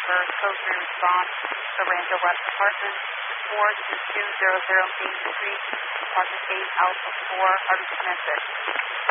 for code 3 response, Orlando West Apartment, 42200 Main Street, Project 8 Alpha 4, are to commence it.